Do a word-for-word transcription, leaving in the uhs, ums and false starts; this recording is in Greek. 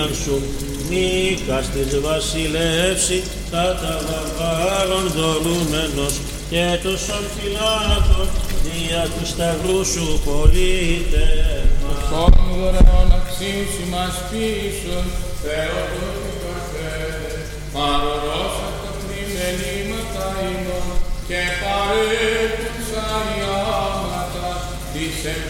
σου νίκας της βασιλεύση κατά βαρβάρων δωρούμενος και τόσων φυλάτων δια του σταυρού σου πολίτευμα. Τόσον δωρεών αξίση μας πίσων Θεότος και Πατέρ, παρορός απ' τα τριμελήματα ημών και παρέτουσα οι άματα της